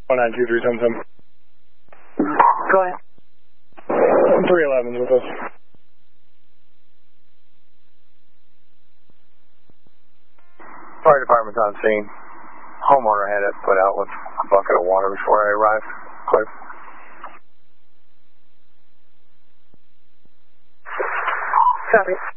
192377. Go ahead. 311's with us. Fire department's on scene. Homeowner had it put out with a bucket of water before I arrived. Clear. Copy.